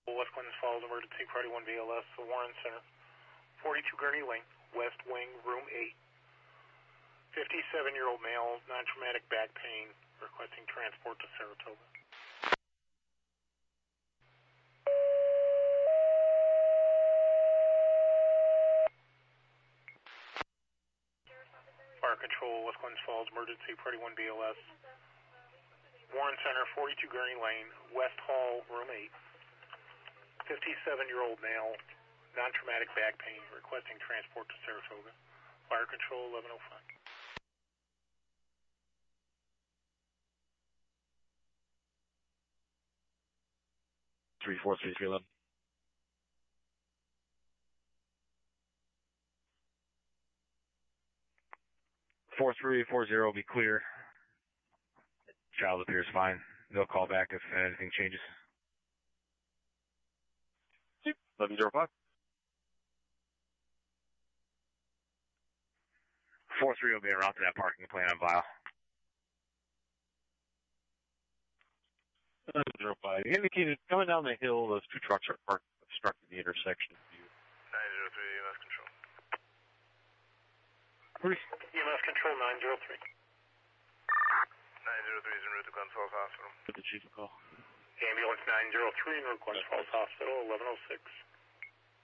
West Glens Falls, emergency priority 1 BLS, the Warren Center, 42 Gurney Lane, West Wing, room 8. 57-year-old male, non-traumatic back pain, requesting transport to Saratoga. Fire Control, West Glens Falls, emergency priority 1 BLS, Warren Center, 42 Gurney Lane, West Hall, room 8. 57-year-old male, non-traumatic back pain, requesting transport to Saratoga. Fire Control, 1105. Three four three three 11. 4340 will be clear. Child appears fine. They'll call back if anything changes. 1105. 43 will be around to that parking plan on Vile. 1105. Indicated coming down the hill, those two trucks are parked, obstructing the intersection view. 903 EMS Control. EMS Control, 903. 903 is en route to Glens Falls Hospital. Put the chief a call. Ambulance 903 in route Glens Falls Hospital, 1106.